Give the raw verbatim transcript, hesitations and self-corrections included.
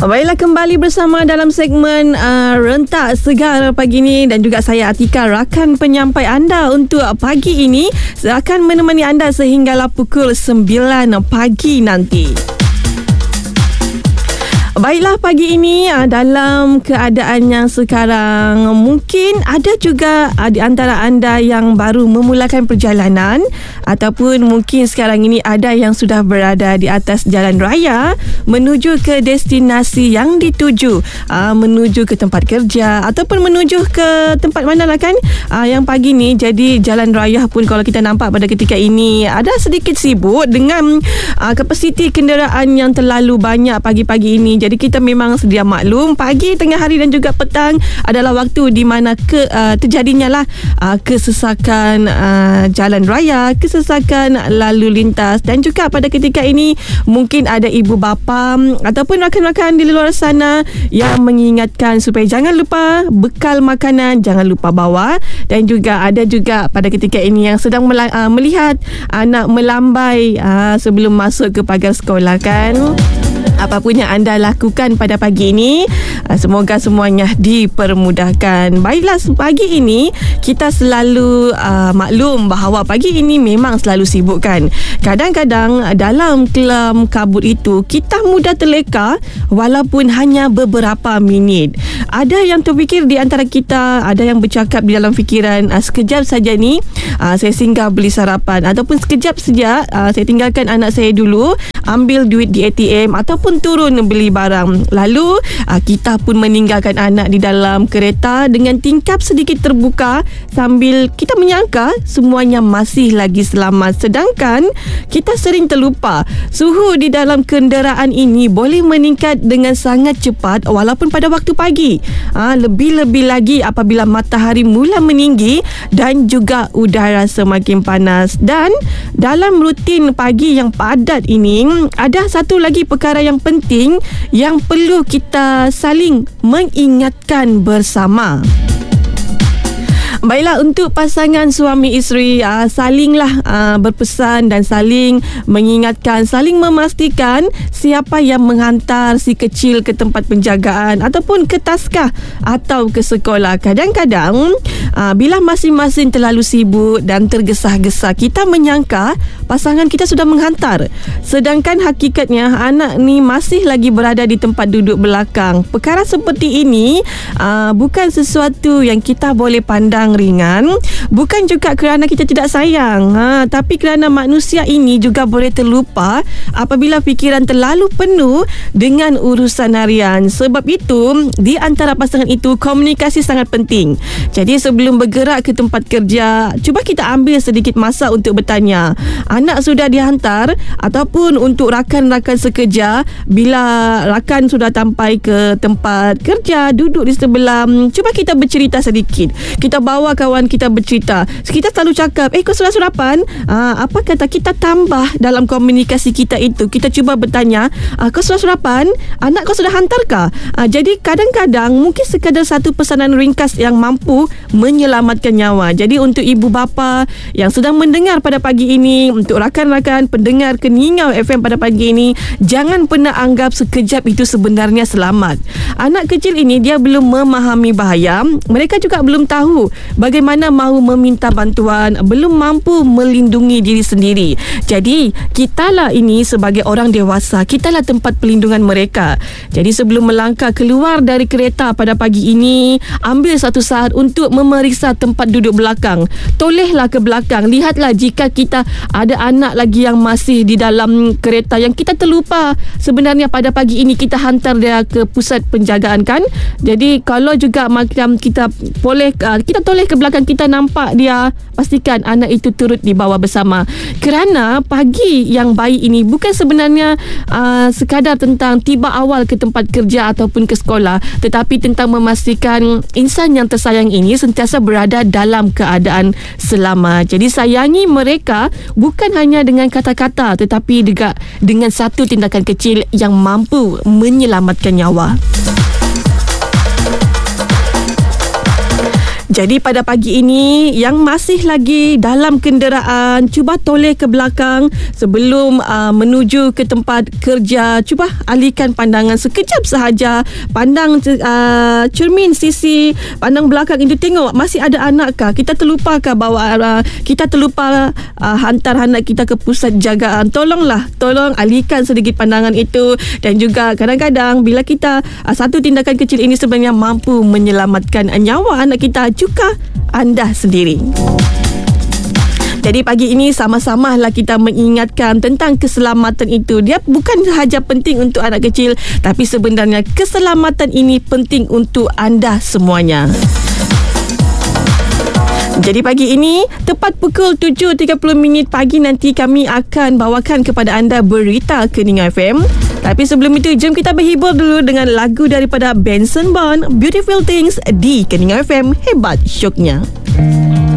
Baiklah, kembali bersama dalam segmen uh, Rentak Segar pagi ini, dan juga saya Atika, rakan penyampai anda untuk pagi ini, akan menemani anda sehinggalah pukul sembilan pagi nanti. Baiklah, pagi ini dalam keadaan yang sekarang, mungkin ada juga di antara anda yang baru memulakan perjalanan, ataupun mungkin sekarang ini ada yang sudah berada di atas jalan raya menuju ke destinasi yang dituju, menuju ke tempat kerja ataupun menuju ke tempat mana lah kan, yang pagi ni. Jadi jalan raya pun kalau kita nampak pada ketika ini ada sedikit sibuk dengan kapasiti kenderaan yang terlalu banyak pagi-pagi ini. Jadi kita memang sedia maklum, pagi, tengah hari dan juga petang adalah waktu di mana ke, uh, terjadinya lah uh, kesesakan uh, jalan raya, kesesakan lalu lintas. Dan juga pada ketika ini mungkin ada ibu bapa ataupun rakan-rakan di luar sana yang mengingatkan supaya jangan lupa bekal makanan, jangan lupa bawa. Dan juga ada juga pada ketika ini yang sedang mel- uh, melihat anak melambai uh, sebelum masuk ke pagar sekolah kan. Apapun yang anda lakukan pada pagi ini, semoga semuanya dipermudahkan. Baiklah, pagi ini kita selalu uh, maklum bahawa pagi ini memang selalu sibuk kan. Kadang-kadang dalam kelam kabut itu kita mudah terleka walaupun hanya beberapa minit. Ada yang terfikir di antara kita, ada yang bercakap di dalam fikiran, uh, sekejap saja ni uh, saya singgah beli sarapan, ataupun sekejap saja uh, saya tinggalkan anak saya dulu ambil duit di A T M ataupun turun beli barang. Lalu aa, kita pun meninggalkan anak di dalam kereta dengan tingkap sedikit terbuka sambil kita menyangka semuanya masih lagi selamat. Sedangkan kita sering terlupa suhu di dalam kenderaan ini boleh meningkat dengan sangat cepat walaupun pada waktu pagi. Aa, lebih-lebih lagi apabila matahari mula meninggi dan juga udara semakin panas. Dan dalam rutin pagi yang padat ini, ada satu lagi perkara yang penting yang perlu kita saling mengingatkan bersama. Baiklah, untuk pasangan suami isteri, uh, salinglah uh, berpesan dan saling mengingatkan, saling memastikan siapa yang menghantar si kecil ke tempat penjagaan ataupun ke taskah atau ke sekolah. Kadang-kadang uh, bila masing-masing terlalu sibuk dan tergesa-gesa, kita menyangka pasangan kita sudah menghantar, sedangkan hakikatnya anak ni masih lagi berada di tempat duduk belakang. Perkara seperti ini uh, bukan sesuatu yang kita boleh pandang ringan, bukan juga kerana kita tidak sayang, ha, tapi kerana manusia ini juga boleh terlupa apabila fikiran terlalu penuh dengan urusan harian. Sebab itu, di antara pasangan itu, komunikasi sangat penting. Jadi sebelum bergerak ke tempat kerja, cuba kita ambil sedikit masa untuk bertanya, anak sudah dihantar? Ataupun untuk rakan-rakan sekerja, bila rakan sudah sampai ke tempat kerja, duduk di sebelah, cuba kita bercerita sedikit. Kita bawa kawan kita bercerita. Kita selalu cakap, eh kau sudah sarapan? Ah, apa kata kita tambah dalam komunikasi kita itu. Kita cuba bertanya, ah, kau sudah sarapan? Anak kau sudah hantarkah? Ah, jadi kadang-kadang mungkin sekadar satu pesanan ringkas yang mampu menyelamatkan nyawa. Jadi untuk ibu bapa yang sedang mendengar pada pagi ini, untuk rakan-rakan pendengar Keningau F M pada pagi ini, jangan pernah anggap sekejap itu sebenarnya selamat. Anak kecil ini dia belum memahami bahaya. Mereka juga belum tahu bagaimana mahu meminta bantuan, belum mampu melindungi diri sendiri. Jadi kitalah ini sebagai orang dewasa, kitalah tempat pelindungan mereka. Jadi sebelum melangkah keluar dari kereta pada pagi ini, ambil satu saat untuk memeriksa tempat duduk belakang. Tolehlah ke belakang, lihatlah jika kita ada anak lagi yang masih di dalam kereta yang kita terlupa sebenarnya pada pagi ini kita hantar dia ke pusat penjagaan kan. Jadi kalau juga macam kita boleh kita toleh ke belakang, kita nampak dia, pastikan anak itu turut dibawa bersama. Kerana pagi yang baik ini bukan sebenarnya uh, sekadar tentang tiba awal ke tempat kerja ataupun ke sekolah, tetapi tentang memastikan insan yang tersayang ini sentiasa berada dalam keadaan selamat. Jadi sayangi mereka bukan hanya dengan kata-kata, tetapi juga dengan satu tindakan kecil yang mampu menyelamatkan nyawa. Jadi pada pagi ini yang masih lagi dalam kenderaan, cuba toleh ke belakang sebelum uh, menuju ke tempat kerja. Cuba alihkan pandangan sekejap sahaja. Pandang uh, cermin sisi pandang belakang itu, tengok masih ada anakkah? Kita terlupakah bawa uh, kita terlupa uh, hantar anak kita ke pusat jagaan? Tolonglah, tolong alihkan sedikit pandangan itu. Dan juga kadang-kadang bila kita uh, satu tindakan kecil ini sebenarnya mampu menyelamatkan nyawa anak kita juga anda sendiri. Jadi pagi ini sama-samalah kita mengingatkan tentang keselamatan itu. Dia bukan sahaja penting untuk anak kecil, tapi sebenarnya keselamatan ini penting untuk anda semuanya. Jadi pagi ini tepat pukul tujuh tiga puluh minit pagi nanti kami akan bawakan kepada anda berita Keningan F M. Tapi sebelum itu, jom kita berhibur dulu dengan lagu daripada Benson Bourne, Beautiful Things di Keningan F M. Hebat syoknya.